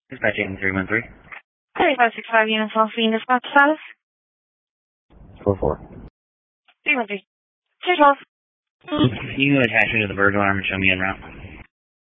Dispatching 313. 3565 units on scene. Dispatch status? 4-4. 313. 212. Can you attach me to the burglar alarm and show me en route?